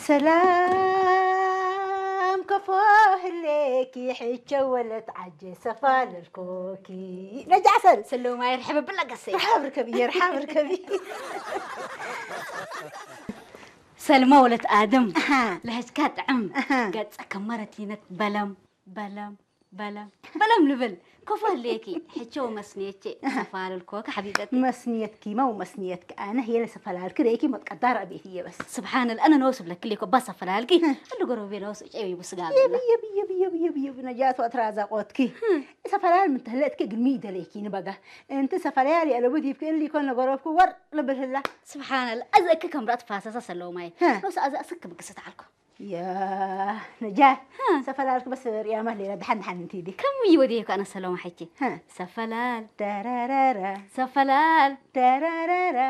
سلام كفوه ليكي حجة ولا تعجي سفال الكوكي رجع سلو ما يرحب بالله قصي رحاب ركبي رحاب ركبي سلمى ولد آدم أها. لهجكات عم أها. قد كمرتينك بلم بلم بلم بلم لبل كفوه ليكي حجة ومسنيتي سفال الكوكي حبيبتي مسنيتك ما ومسنيتك أنا هي اللي سفلال كريكي ما تقدر أبي هي بس سبحان الله أنا نوصف لك اللي بس سفلالكي اللي قربي نوصف أي بس قال يبي نجات وأترازا قوتكي سفلال من تهلتك جميدة ليكي نبغى أنت سفلالي أنا بدي في اللي كنا قربك ور لبهلا سبحان الله أزأك كم رأت فاسسة سلو ماي نوص أزأك بقصة عليكم يا نجاة سفلالك بس يا مهلي دحن انتي دي كم يوديك أنا سلو ما حكي سفلال ترارارا سفلال ترارارا